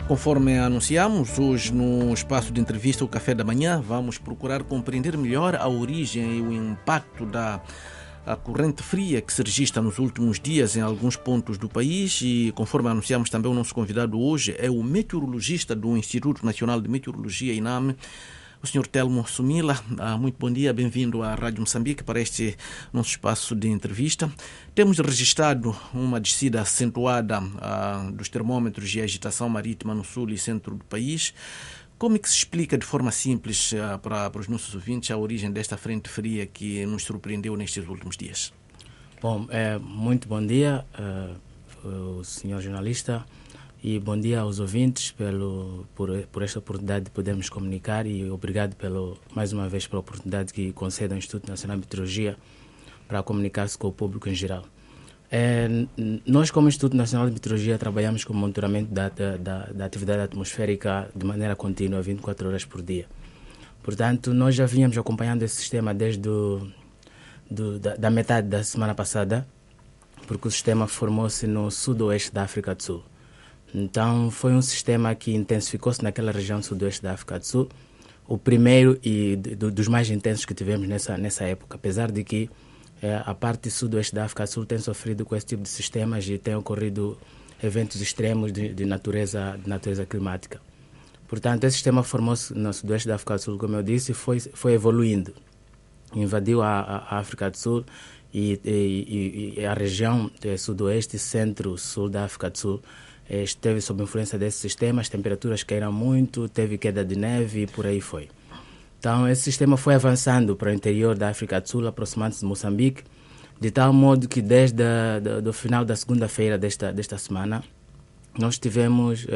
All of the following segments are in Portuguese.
Conforme anunciamos, hoje no espaço de entrevista, o Café da Manhã, vamos procurar compreender melhor a origem e o impacto da corrente fria que se registra nos últimos dias em alguns pontos do país e, conforme anunciamos também, o nosso convidado hoje é o meteorologista do Instituto Nacional de Meteorologia, INAME, o Sr. Telmo Sumila. Muito bom dia, bem-vindo à Rádio Moçambique para este nosso espaço de entrevista. Temos registrado uma descida acentuada dos termômetros e agitação marítima no sul e centro do país. Como é que se explica de forma simples para os nossos ouvintes a origem desta frente fria que nos surpreendeu nestes últimos dias? Bom, muito bom dia, o senhor jornalista, e bom dia aos ouvintes por esta oportunidade de podermos comunicar e obrigado mais uma vez pela oportunidade que concede ao Instituto Nacional de Meteorologia para comunicar-se com o público em geral. Nós, como Instituto Nacional de Meteorologia, trabalhamos com o monitoramento da atividade atmosférica de maneira contínua, 24 horas por dia. Portanto, nós já vínhamos acompanhando esse sistema desde da metade da semana passada, porque o sistema formou-se no sudoeste da África do Sul. Então, foi um sistema que intensificou-se naquela região sudoeste da África do Sul, o primeiro e dos mais intensos que tivemos nessa época, apesar de que a parte sudoeste da África do Sul tem sofrido com esse tipo de sistemas e tem ocorrido eventos extremos de natureza climática. Portanto, esse sistema formou-se no sudoeste da África do Sul, como eu disse, e foi evoluindo. Invadiu a África do Sul e a região sudoeste e centro-sul da África do Sul esteve sob influência desse sistema, as temperaturas caíram muito, teve queda de neve e por aí foi. Então, esse sistema foi avançando para o interior da África do Sul, aproximando-se de Moçambique, de tal modo que desde o final da segunda-feira desta semana, nós tivemos,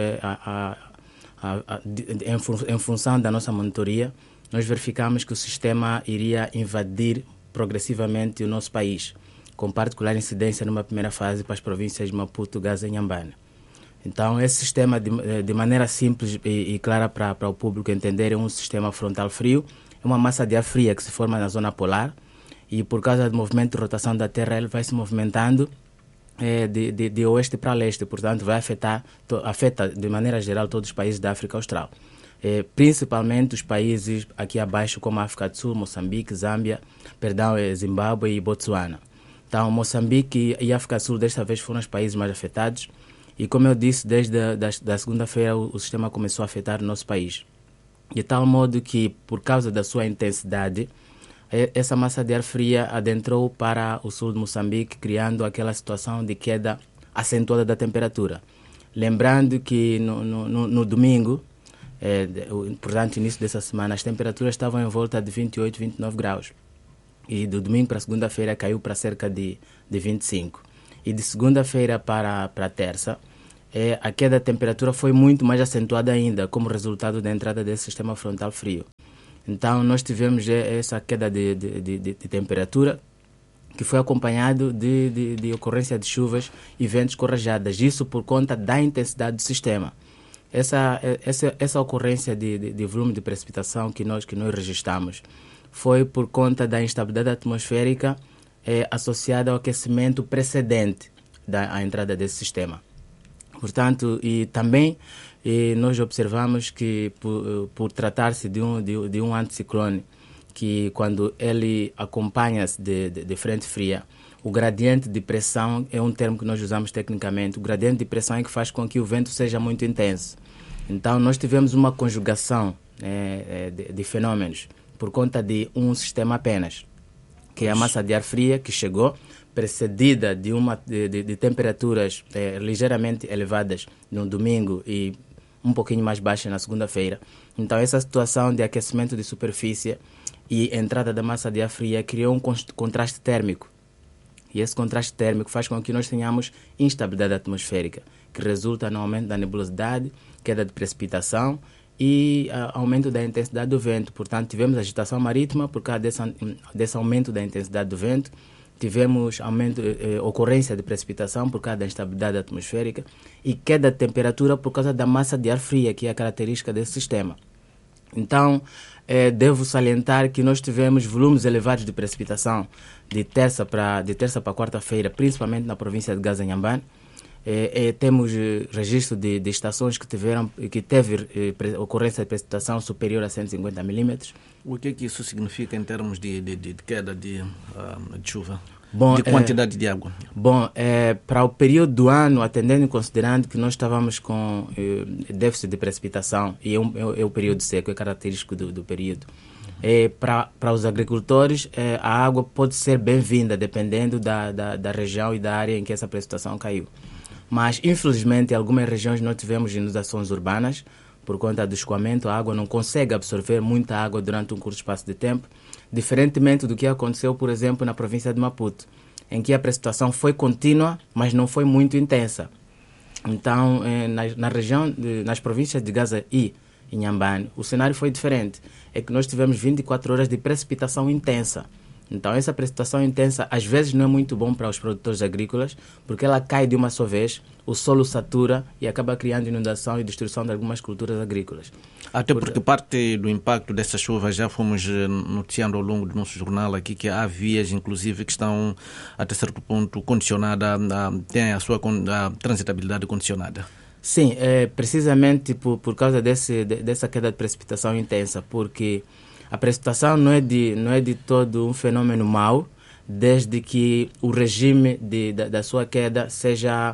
em função da nossa monitoria, nós verificamos que o sistema iria invadir progressivamente o nosso país, com particular incidência numa primeira fase para as províncias de Maputo, Gaza e Inhambane. Então, esse sistema, de maneira simples e clara para o público entender, é um sistema frontal frio, é uma massa de ar fria que se forma na zona polar e, por causa do movimento de rotação da Terra, ele vai se movimentando de oeste para leste, portanto, afeta de maneira geral todos os países da África Austral, principalmente os países aqui abaixo, como a África do Sul, Moçambique, Zimbábue e Botsuana. Então, Moçambique e África do Sul, desta vez, foram os países mais afetados. E como eu disse, desde da segunda-feira o sistema começou a afetar o nosso país. De tal modo que, por causa da sua intensidade, essa massa de ar fria adentrou para o sul de Moçambique, criando aquela situação de queda acentuada da temperatura. Lembrando que no domingo, portanto, início dessa semana, as temperaturas estavam em volta de 28, 29 graus. E do domingo para segunda-feira caiu para cerca de 25. E de segunda-feira para terça, a queda da temperatura foi muito mais acentuada ainda, como resultado da entrada desse sistema frontal frio. Então, nós tivemos essa queda de temperatura, que foi acompanhado de ocorrência de chuvas e ventos com rajadas. Isso por conta da intensidade do sistema. Essa ocorrência de volume de precipitação que nós registramos foi por conta da instabilidade atmosférica associada ao aquecimento precedente à entrada desse sistema. Portanto, e também nós observamos que por tratar-se de um anticiclone, que quando ele acompanha-se de frente fria, o gradiente de pressão é um termo que nós usamos tecnicamente. O gradiente de pressão é que faz com que o vento seja muito intenso. Então, nós tivemos uma conjugação de fenômenos por conta de um sistema apenas, que é a massa de ar fria que chegou, precedida de temperaturas ligeiramente elevadas no domingo e um pouquinho mais baixas na segunda-feira. Então, essa situação de aquecimento de superfície e entrada da massa de ar fria criou um contraste térmico. E esse contraste térmico faz com que nós tenhamos instabilidade atmosférica, que resulta no aumento da nebulosidade, queda de precipitação e aumento da intensidade do vento. Portanto, tivemos agitação marítima por causa desse aumento da intensidade do vento, tivemos ocorrência de precipitação por causa da instabilidade atmosférica e queda de temperatura por causa da massa de ar fria, que é a característica desse sistema. Então, devo salientar que nós tivemos volumes elevados de precipitação de terça para quarta-feira, principalmente na província de Gaza e Inhambane, Temos registro de estações que teve ocorrência de precipitação superior a 150 milímetros. O que é que isso significa em termos de queda de chuva? Bom, de quantidade de água? Bom, para o período do ano, atendendo e considerando que nós estávamos com déficit de precipitação, e é o período seco, é característico do período, para os agricultores, a água pode ser bem-vinda, dependendo da região e da área em que essa precipitação caiu. Mas, infelizmente, em algumas regiões nós tivemos inundações urbanas. Por conta do escoamento, a água não consegue absorver muita água durante um curto espaço de tempo, diferentemente do que aconteceu, por exemplo, na província de Maputo, em que a precipitação foi contínua, mas não foi muito intensa. Então, nas províncias de Gaza e Inhambane, o cenário foi diferente. É que nós tivemos 24 horas de precipitação intensa. Então, essa precipitação intensa, às vezes, não é muito bom para os produtores agrícolas, porque ela cai de uma só vez, o solo satura e acaba criando inundação e destruição de algumas culturas agrícolas. Até porque parte do impacto dessa chuva já fomos noticiando ao longo do nosso jornal aqui que há vias, inclusive, que estão, até certo ponto, condicionadas, têm a sua transitabilidade condicionada. Sim, precisamente por causa dessa queda de precipitação intensa, porque a precipitação não é de todo um fenômeno mau, desde que o regime da sua queda seja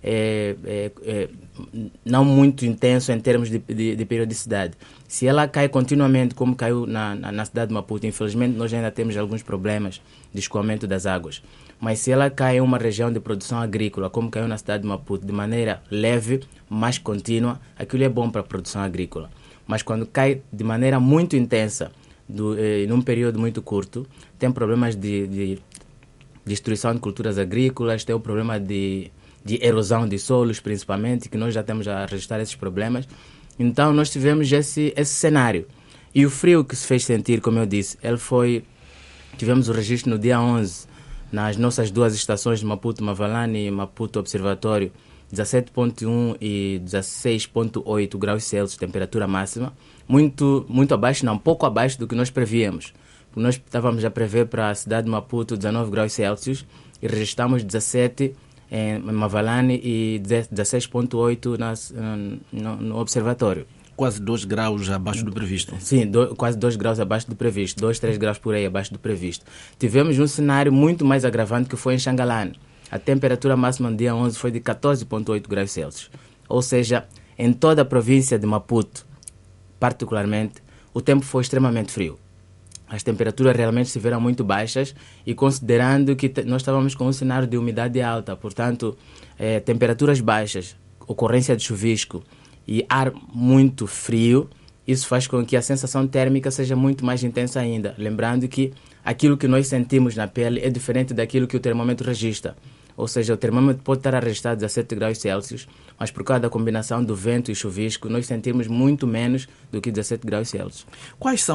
não muito intenso em termos de periodicidade. Se ela cai continuamente, como caiu na cidade de Maputo, infelizmente nós ainda temos alguns problemas de escoamento das águas. Mas se ela cai em uma região de produção agrícola, como caiu na cidade de Maputo, de maneira leve, mais contínua, aquilo é bom para a produção agrícola. Mas quando cai de maneira muito intensa, num período muito curto, tem problemas de destruição de culturas agrícolas, tem o problema de erosão de solos, principalmente, que nós já temos a registrar esses problemas. Então, nós tivemos esse cenário. E o frio que se fez sentir, como eu disse, tivemos o registro no dia 11, nas nossas duas estações de Maputo Mavalane e Maputo Observatório, 17,1 e 16,8 graus Celsius, temperatura máxima, muito abaixo, não, pouco abaixo do que nós prevíamos. Nós estávamos a prever para a cidade de Maputo 19 graus Celsius e registramos 17 em Mavalane e 16,8 no observatório. Quase 2 graus abaixo do previsto. Sim, quase 2 graus abaixo do previsto, 2, 3 graus por aí abaixo do previsto. Tivemos um cenário muito mais agravante que foi em Xangalane. A temperatura máxima no dia 11 foi de 14,8 graus Celsius. Ou seja, em toda a província de Maputo, particularmente, o tempo foi extremamente frio. As temperaturas realmente estiveram muito baixas e considerando que nós estávamos com um cenário de umidade alta, portanto, temperaturas baixas, ocorrência de chuvisco e ar muito frio, isso faz com que a sensação térmica seja muito mais intensa ainda. Lembrando que aquilo que nós sentimos na pele é diferente daquilo que o termômetro registra. Ou seja, o termômetro pode estar a registrar 17 graus Celsius, mas por causa da combinação do vento e chuvisco, nós sentimos muito menos do que 17 graus Celsius. Quais são